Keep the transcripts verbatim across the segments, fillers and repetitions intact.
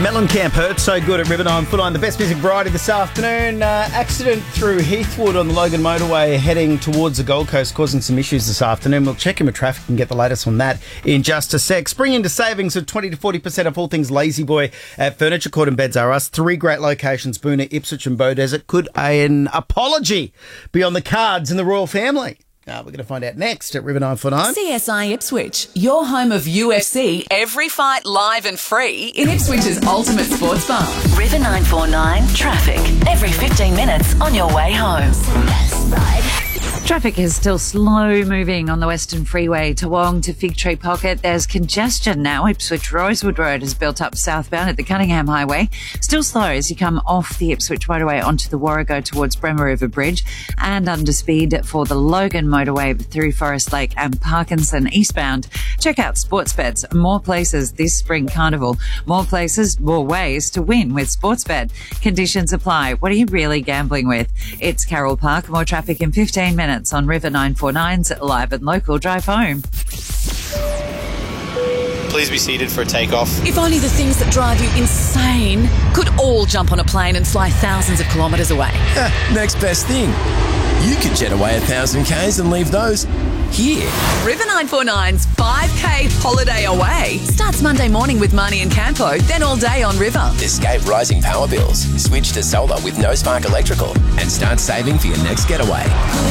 Mellencamp hurt so good at River nine forty-nine. The best music variety this afternoon. Uh, accident through Heathwood on the Logan Motorway heading towards the Gold Coast, causing some issues this afternoon. We'll check in with traffic and get the latest on that in just a sec. Spring into savings of twenty to forty percent of all things Lazy Boy at Furniture Court and Beds R Us. Three great locations, Boonah, Ipswich and Beaudesert. Could an apology be on the cards in the royal family? Uh, we're going to find out next at River nine forty-nine. C S I Ipswich, your home of U F C, every fight live and free in Ipswich's ultimate sports bar. River nine forty-nine traffic, every fifteen minutes on your way home. Traffic is still slow moving on the Western Freeway, Toowong to Fig Tree Pocket. There's congestion now. Ipswich Rosewood Road has built up southbound at the Cunningham Highway. Still slow as you come off the Ipswich Motorway onto the Warrego towards Bremer River Bridge, and under speed for the Logan Motorway through Forest Lake and Parkinson eastbound. Check out Sportsbet. More places this spring carnival. More places, more ways to win with Sportsbet. Conditions apply. What are you really gambling with? It's Carroll Park. More traffic in fifteen minutes on River nine forty-nine's Live and Local Drive Home. Please be seated for takeoff. If only the things that drive you insane could all jump on a plane and fly thousands of kilometres away. Next best thing. You could jet away a thousand Ks and leave those here. River nine forty-nine's five K holiday away starts Monday morning with Marnie and Campo, then all day on River. Escape rising power bills. Switch to solar with No Spark Electrical and start saving for your next getaway.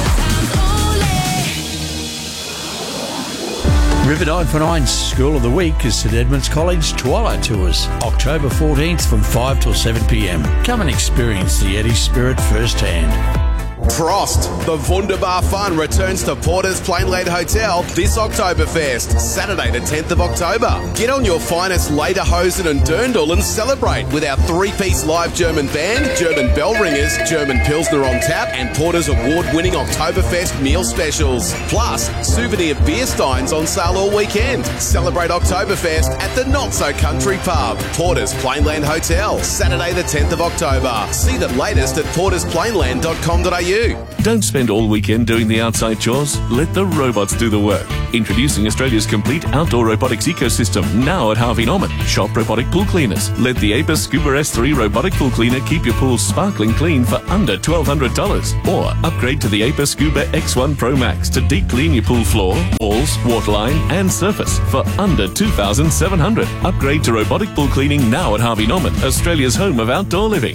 River nine forty-nine's School of the Week is St Edmunds College Twilight Tours, October fourteenth from five till seven p m. Come and experience the Eddie spirit firsthand. Frost, the Wunderbar Fun returns to Porter's Plainland Hotel this Oktoberfest, Saturday the tenth of October. Get on your finest Lederhosen and Dirndl and celebrate with our three-piece live German band, German bell ringers, German Pilsner on tap, and Porter's award-winning Oktoberfest meal specials. Plus, souvenir beer steins on sale all weekend. Celebrate Oktoberfest at the Not-So-Country Pub, Porter's Plainland Hotel, Saturday the tenth of October. See the latest at porters plainland dot com dot a u. Don't spend all weekend doing the outside chores. Let the robots do the work. Introducing Australia's complete outdoor robotics ecosystem, now at Harvey Norman. Shop robotic pool cleaners. Let the Apis Scuba S three robotic pool cleaner keep your pool sparkling clean for under twelve hundred dollars. Or upgrade to the Apis Scuba X one Pro Max to deep clean your pool floor, walls, waterline and surface for under two thousand seven hundred dollars. Upgrade to robotic pool cleaning now at Harvey Norman, Australia's home of outdoor living.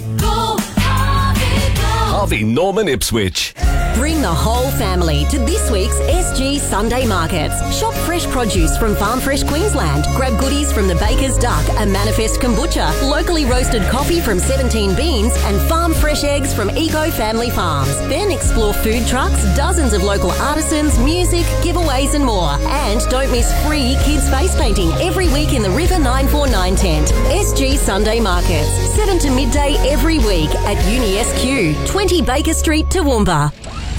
Harvey Norman Ipswich. Bring the whole family to this week's S G Sunday Markets. Shop fresh produce from Farm Fresh Queensland. Grab goodies from the Baker's Duck and Manifest Kombucha. Locally roasted coffee from seventeen Beans and farm fresh eggs from Eco Family Farms. Then explore food trucks, dozens of local artisans, music, giveaways and more. And don't miss free kids face painting every week in the River nine forty-nine tent. S G Sunday Markets, seven to midday every week at Uni S Q, twenty Baker Street, Toowoomba.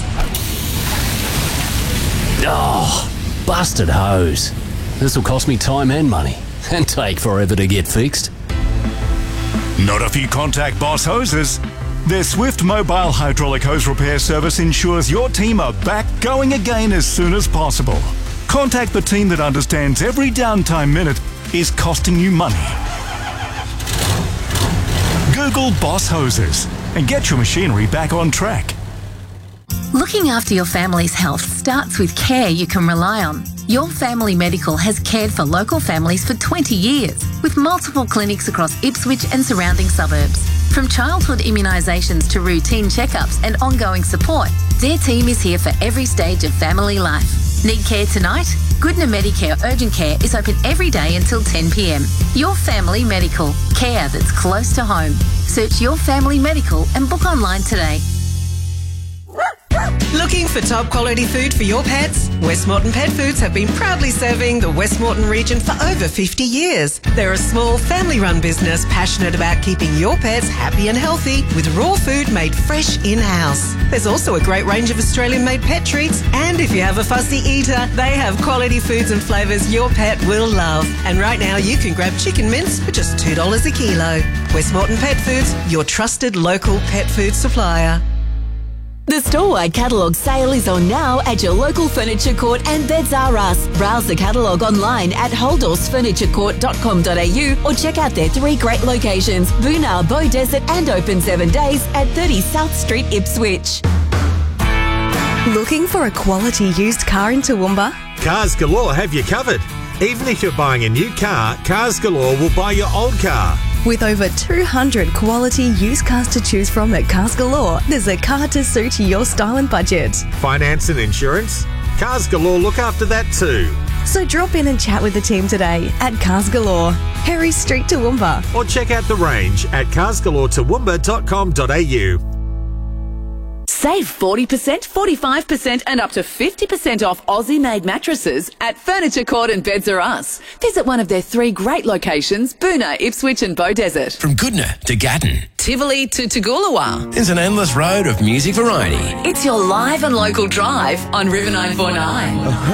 Oh, busted hose. This will cost me time and money and take forever to get fixed. Not if you contact Boss Hoses. Their swift mobile hydraulic hose repair service ensures your team are back going again as soon as possible. Contact the team that understands every downtime minute is costing you money. Google Boss Hoses and get your machinery back on track. Looking after your family's health starts with care you can rely on. Your Family Medical has cared for local families for twenty years, with multiple clinics across Ipswich and surrounding suburbs. From childhood immunisations to routine checkups and ongoing support, their team is here for every stage of family life. Need care tonight? Goodna Medicare Urgent Care is open every day until ten p m. Your Family Medical. Care that's close to home. Search Your Family Medical and book online today. Looking for top quality food for your pets? Westmorton Pet Foods have been proudly serving the Westmorton region for over fifty years. They're a small family-run business passionate about keeping your pets happy and healthy with raw food made fresh in-house. There's also a great range of Australian-made pet treats, and if you have a fussy eater, they have quality foods and flavours your pet will love. And right now you can grab chicken mince for just two dollars a kilo. Westmorton Pet Foods, your trusted local pet food supplier. The store-wide catalogue sale is on now at your local Furniture Court and Beds R Us. Browse the catalogue online at holdorse furniture court dot com dot a u or check out their three great locations, Boonah, Beaudesert and open seven days at thirty South Street, Ipswich. Looking for a quality used car in Toowoomba? Cars Galore have you covered. Even if you're buying a new car, Cars Galore will buy your old car. With over two hundred quality used cars to choose from at Cars Galore, there's a car to suit your style and budget. Finance and insurance? Cars Galore look after that too. So drop in and chat with the team today at Cars Galore, Harry Street, Toowoomba. Or check out the range at cars galore toowoomba dot com dot a u. Save forty percent, forty-five percent and up to fifty percent off Aussie-made mattresses at Furniture Court and Beds R Us. Visit one of their three great locations, Boonah, Ipswich and Beaudesert. From Goodna to Gatton, Tivoli to Toogoolawah. there's an endless road of music variety. It's your live and local drive on River nine four nine.